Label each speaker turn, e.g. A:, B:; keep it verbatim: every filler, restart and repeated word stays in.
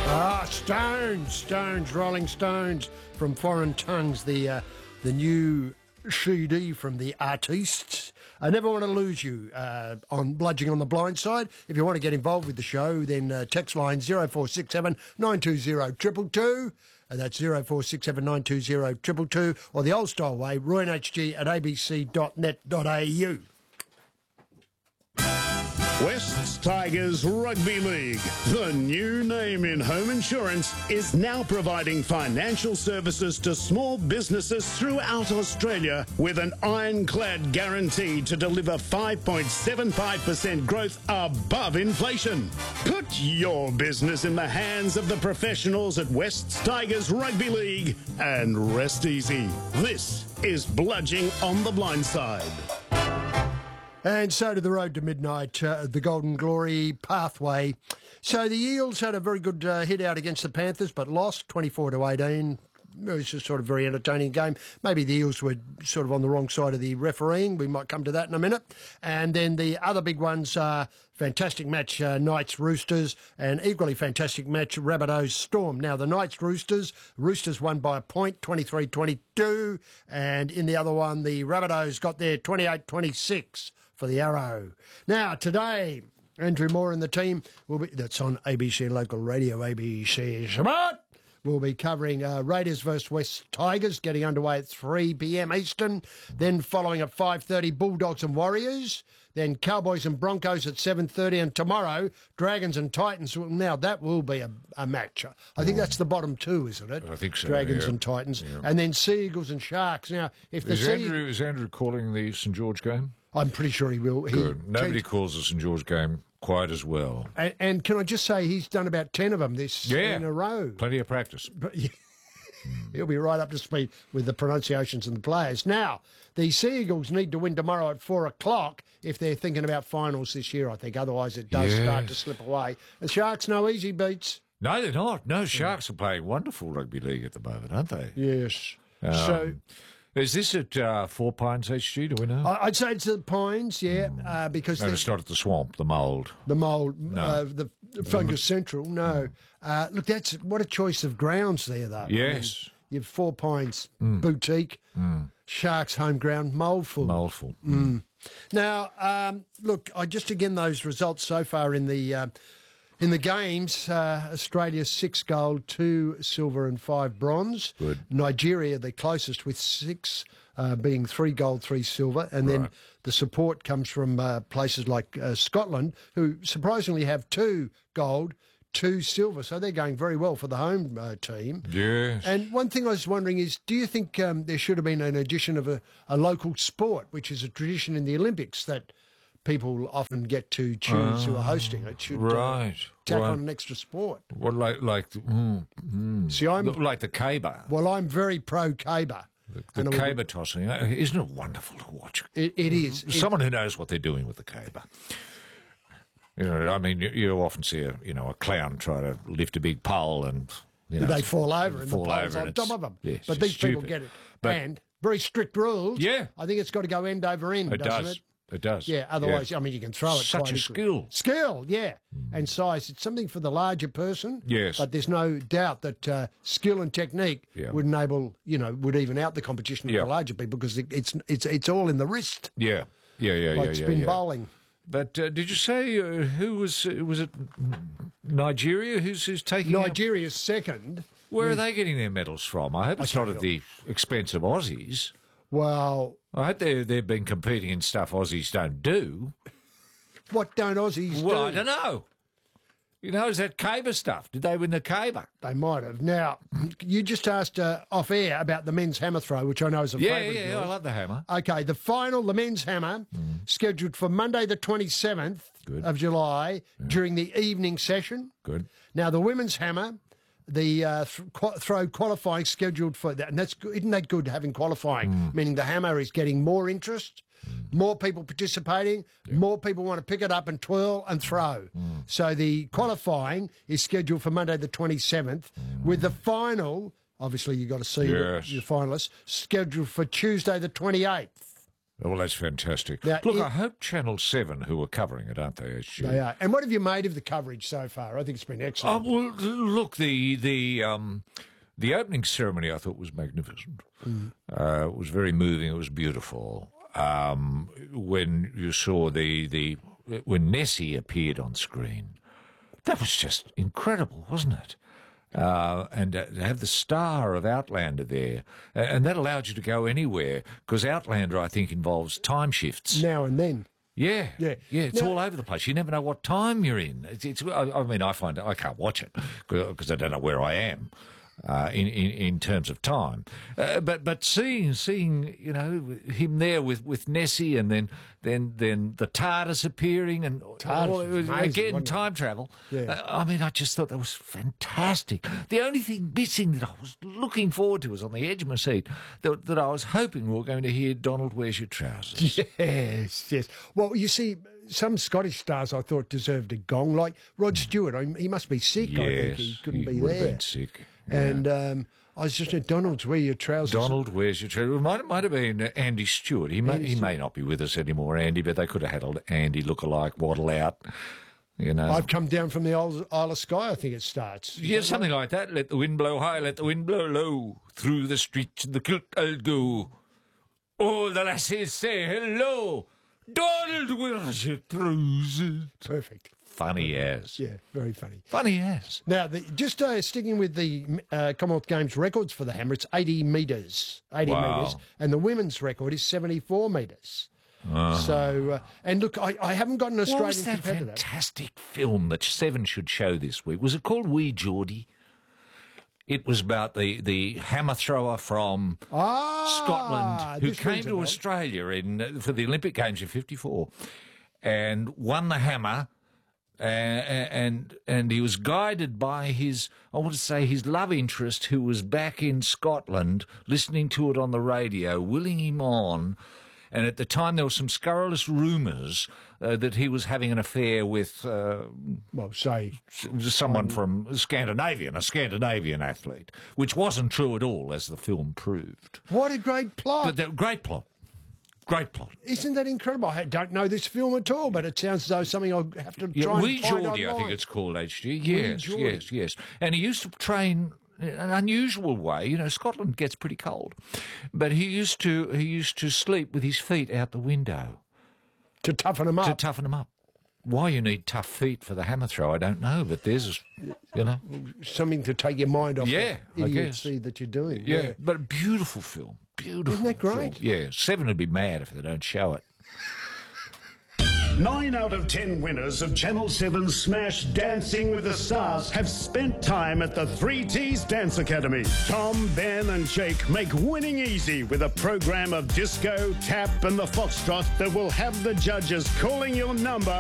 A: Ah, Stones, Stones, Rolling Stones from Foreign Tongues, the uh, the new C D from the artists. I never want to lose you uh, on Bludging on the Blind Side. If you want to get involved with the show, then uh, text line zero four six seven nine two zero two two two, and that's zero four six seven nine two zero two two two, or the old style way, roy n h g at a b c dot net dot a u.
B: Wests Tigers Rugby League, the new name in home insurance, is now providing financial services to small businesses throughout Australia with an ironclad guarantee to deliver five point seven five percent growth above inflation. Put your business in the hands of the professionals at Wests Tigers Rugby League and rest easy. This is Bludging on the Blind Side.
A: And so to the road to midnight, uh, the Golden Glory pathway. So the Eels had a very good uh, hit out against the Panthers, but lost twenty-four to eighteen. It was just sort of a very entertaining game. Maybe the Eels were sort of on the wrong side of the refereeing. We might come to that in a minute. And then the other big ones are fantastic match, uh, Knights Roosters, and equally fantastic match, Rabbitohs Storm. Now, the Knights Roosters, Roosters won by a point, twenty-three twenty-two. And in the other one, the Rabbitohs got there twenty-eight twenty-six. For the Arrow. Now, today, Andrew Moore and the team will be, that's on A B C Local Radio, A B C Shabbat. We'll be covering uh, Raiders versus West Tigers, getting underway at three p m Eastern. Then following at five thirty, Bulldogs and Warriors. Then Cowboys and Broncos at seven thirty. And tomorrow, Dragons and Titans. Now, that will be a, a match. I think that's the bottom two, isn't it?
C: I think so,
A: Dragons
C: yeah.
A: and Titans.
C: Yeah.
A: And then Sea Eagles and Sharks. Now, if the
C: Is
A: Sea...
C: Andrew, is Andrew calling the St George game?
A: I'm pretty sure he will. He
C: Good. Nobody
A: keeps-
C: calls the St George game quite as well.
A: And, and can I just say, he's done about ten of them this
C: Yeah.
A: in a row.
C: Plenty of practice.
A: But, yeah, he'll be right up to speed with the pronunciations and the players. Now, the Sea Eagles need to win tomorrow at four o'clock if they're thinking about finals this year, I think. Otherwise, it does
C: Yes.
A: start to slip away. The Sharks, no easy beats.
C: No, they're not. No, Sharks are playing wonderful rugby league at the moment, aren't they?
A: Yes.
C: Um,
A: so...
C: Is this at uh, Four Pines H G, do we know?
A: I- I'd say it's the Pines, yeah, uh, because
C: no,
A: the,
C: it's not at the Swamp, the Mould.
A: the mould,
C: No.
A: uh, the Fungus Central, no. Uh, look, that's what a choice of grounds there, though. I mean,
C: Yes.
A: you've Four Pines Boutique, Sharks home ground, Mouldful.
C: Mouldful.
A: Now, um, look, I just again those results so far in the uh, in the games. Uh, Australia six gold, two silver, and five bronze.
C: Good.
A: Nigeria the closest with six, uh, being three gold, three silver, and then
C: Right.
A: the support comes from uh, places like uh, Scotland, who surprisingly have two gold, two silver. So they're going very well for the home uh, team.
C: Yes.
A: And one thing I was wondering is, do you think um, there should have been an addition of a, a local sport, which is a tradition in the Olympics that people often get to choose who are hosting? It should uh,
C: right.
A: tack
C: right.
A: on an extra sport.
C: What, like, like, mm, mm.
A: See, I'm
C: like the caber.
A: well, I'm very pro caber.
C: The
A: And I would-
C: caber tossing. Isn't it wonderful to watch?
A: It, it is. It-
C: Someone who knows what they're doing with the caber. You know, I mean, you, you often see a, you know, a clown try to lift a big pole and, you know,
A: they fall over and
C: fall
A: the pole's
C: over
A: on
C: and
A: top
C: it's-
A: of them.
C: yeah, it's
A: but
C: just
A: these people
C: stupid.
A: get it.
C: But-
A: and very strict rules.
C: Yeah.
A: I think it's got to go end over end,
C: It
A: doesn't
C: does.
A: it?
C: It does.
A: Yeah, otherwise, I mean, you can throw it.
C: Such
A: quite
C: a
A: easily.
C: skill.
A: Skill, yeah. And size. It's something for the larger person.
C: Yes.
A: But there's no doubt that uh, skill and technique
C: Yeah.
A: would enable, you know, would even out the competition
C: Yeah.
A: for the larger people because it, it's it's it's all in the wrist,
C: Yeah. Yeah, yeah,
A: like
C: yeah, yeah.
A: spin
C: yeah.
A: bowling.
C: But uh, did you say uh, who was uh, was it Nigeria who's who's taking out-
A: Nigeria's second.
C: Where are they getting their medals from? I hope it's not at the expense of Aussies.
A: Well,
C: I hope they they've been competing in stuff Aussies don't do.
A: what don't Aussies
C: Well,
A: do?
C: I don't know. You know, is that caber stuff? Did they win the caber?
A: They might have. Now, you just asked uh, off air about the men's hammer throw, which I know is a
C: Yeah,
A: favourite. of
C: yeah,
A: yours.
C: I love the hammer.
A: Okay, the final, the men's hammer, scheduled for Monday the twenty-seventh
C: Good.
A: of July during the evening session.
C: Good.
A: Now, the women's hammer, the uh, th- qu- throw qualifying scheduled for that. And that's good. Isn't that good, having qualifying? Meaning the hammer is getting more interest, more people participating, more people want to pick it up and twirl and throw. So the qualifying is scheduled for Monday the twenty-seventh, with the final, obviously you've got to see
C: Yes.
A: your finalists, scheduled for Tuesday the twenty-eighth.
C: Well, that's fantastic.
A: Now,
C: Look,
A: it-
C: I hope Channel seven, who are covering it, aren't they, H G?
A: They are. And what have you made of the coverage so far? I think it's been
C: Oh,
A: excellent.
C: well, look, the the um, the opening ceremony I thought was magnificent.
A: Mm.
C: Uh, it was very moving. It was beautiful. Um, when you saw the the when Nessie appeared on screen, that was just incredible, wasn't it? Uh, and uh, to have the star of Outlander there, uh, and that allowed you to go anywhere because Outlander, I think, involves time shifts.
A: Now and then.
C: Yeah,
A: Yeah.
C: yeah. It's
A: Now-
C: all over the place. You never know what time you're in. It's, it's I, I mean, I find I can't watch it because I don't know where I am uh, in, in in terms of time. Uh, but but seeing seeing you know him there with, with Nessie and then then then the TARDIS appearing and
A: TARDIS
C: oh,
A: was
C: it was-
A: amazing,
C: again
A: wasn't it?
C: time travel.
A: Yeah.
C: Uh, I mean, I just thought that was fantastic. The only thing missing that I was looking forward to was on the edge of my seat that, that I was hoping we were going to hear Donald, where's your trousers?
A: Yes, yes. Well, you see, some Scottish stars I thought deserved a gong, like Rod Stewart. I, he must be sick. I think
C: Yes,
A: he couldn't be
C: would have
A: there.
C: been sick.
A: And um, I was just at Donald's, where your trousers.
C: Donald, where's your treasure? It might, it might have been uh, Andy Stewart. He may,
A: Andy
C: he
A: Stewart.
C: may not be with us anymore, Andy, but they could have had an Andy look-alike waddle out. You know,
A: I've come down from the Isle Isle of Skye, I think it starts.
C: yeah, something like that. Let the wind blow high, let the wind blow low. Through the streets in the kilt I'll go. All the lassies say hello. Donald, where's your trousers?
A: Perfect.
C: Funny as.
A: Yeah, very funny.
C: Funny as.
A: Now, the, just uh, sticking with the uh, Commonwealth Games records for the hammer, it's eighty metres, eighty
C: Wow.
A: metres, and the women's record is seventy-four metres. So, uh, and look, I, I haven't got an
C: What was
A: Australian
C: that
A: competitor.
C: fantastic film that Seven should show this week? Was it called Wee Geordie? It was about the, the hammer thrower from
A: Ah,
C: Scotland who
A: this
C: came
A: rings a
C: to
A: bell.
C: Australia in uh, for the Olympic Games in fifty-four and won the hammer. Uh, and and he was guided by his, I want to say, his love interest, who was back in Scotland listening to it on the radio, willing him on. And at the time, there were some scurrilous rumours uh, that he was having an affair with uh,
A: Well, say,
C: someone from Scandinavian, a Scandinavian athlete, which wasn't true at all, as the film proved.
A: what a great plot.
C: But the, great plot. Great plot.
A: Isn't that incredible? I don't know this film at all, but it sounds as though something I'll have to
C: Yeah,
A: try and
C: Wee
A: find
C: Geordie, I think
A: online.
C: it's called, H G. Yes,
A: Geordie.
C: yes, yes. And he used to train in an unusual way. You know, Scotland gets pretty cold. But he used to he used to sleep with his feet out the window
A: To toughen them
C: to
A: up.
C: toughen them up. Why you need tough feet for the hammer throw, I don't know, but there's, you know.
A: Something to take your mind off
C: Yeah,
A: the
C: I
A: idiocy that you're doing.
C: Yeah, but a beautiful film. Beautiful.
A: Isn't that great?
C: film. Yeah, Seven would be mad if they don't show it.
B: Nine out of ten winners of Channel seven's Smash Dancing with the Stars have spent time at the Three T's Dance Academy. Tom, Ben and Jake make winning easy with a program of disco, tap and the foxtrot that will have the judges calling your number